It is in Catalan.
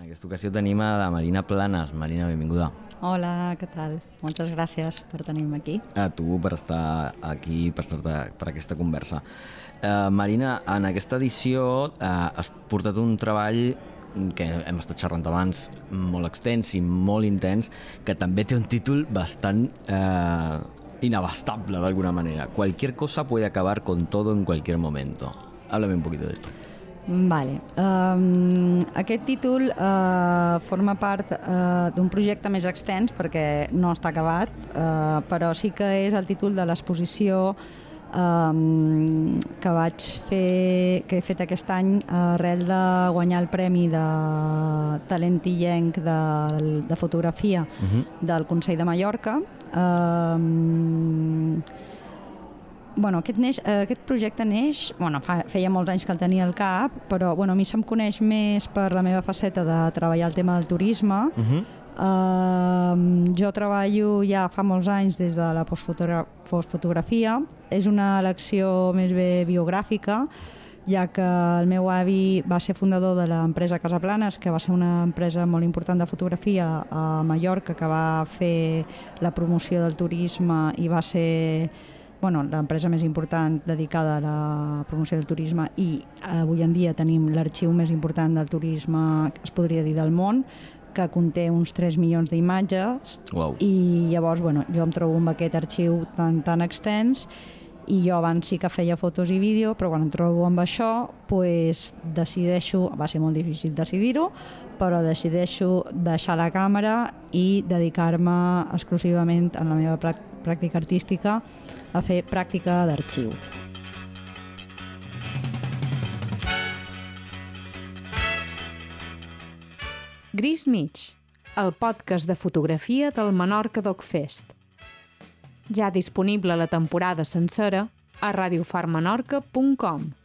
aquesta ocasió tenim a la Marina Planas. Marina, benvinguda. Hola, què tal? Moltes gràcies per tenir-me aquí. A tu per estar aquí, per aquesta conversa. Marina, en aquesta edició has portat un treball que hem estat xerrant abans, molt extens i molt intens, que també té un títol bastant inabastable d'alguna manera. Cualquier cosa puede acabar con todo en cualquier momento. Háblame un poquito de esto. Vale. Aquest títol forma part d'un projecte més extens perquè no està acabat, però sí que és el títol de l'exposició que he fet aquest any arrel de guanyar el premi de talent illenc de fotografia del Consell de Mallorca. Aquest projecte neix, feia molts anys que el tenia al cap, però a mi se'm coneix més per la meva faceta de treballar el tema del turisme. Jo treballo ja fa molts anys des de la postfotografia. És una elecció més bé biogràfica, ja que el meu avi va ser fundador de l'empresa Casaplanes, que va ser una empresa molt important de fotografia a Mallorca, que va fer la promoció del turisme i va ser l'empresa més important dedicada a la promoció del turisme, i avui en dia tenim l'arxiu més important del turisme, es podria dir, del món, que conté uns 3 milions d'imatges. Wow. I llavors jo em trobo amb aquest arxiu tan extens, i jo abans sí que feia fotos i vídeo, però quan em trobo amb això decideixo, va ser molt difícil decidir-ho, però decideixo deixar la càmera i dedicar-me exclusivament en la meva pràctica artística a fer pràctica d'arxiu. Gris Mig, el podcast de fotografia del Menorca DocFest. Ja disponible la temporada sencera a radiofarmenorca.com.